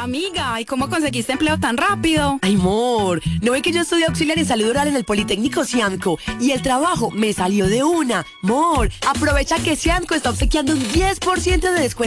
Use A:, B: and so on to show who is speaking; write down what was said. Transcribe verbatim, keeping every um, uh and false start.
A: Amiga, ¿y cómo conseguiste empleo tan rápido?
B: Ay, amor, ¿no ve que yo estudié auxiliar en salud oral en el Politécnico Cianco? Y el trabajo me salió de una. Mor, aprovecha que Cianco está obsequiando un diez por ciento de descuento